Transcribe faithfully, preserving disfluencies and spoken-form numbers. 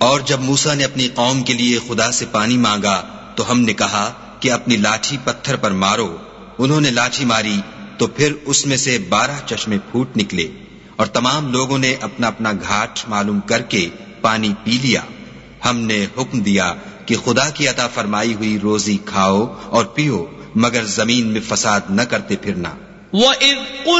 और जब मूसा ने अपनी कौम के लिए खुदा से पानी मांगा तो हमने कहा कि अपनी लाठी पत्थर पर मारो। उन्होंने लाठी मारी तो फिर उसमें से बारह चश्मे फूट निकले और तमाम लोगों ने अपना अपना घाट मालूम करके पानी पी लिया। हमने हुक्म दिया कि खुदा की अता फरमाई हुई रोजी खाओ और पियो, मगर जमीन में फसाद न करते फिरना।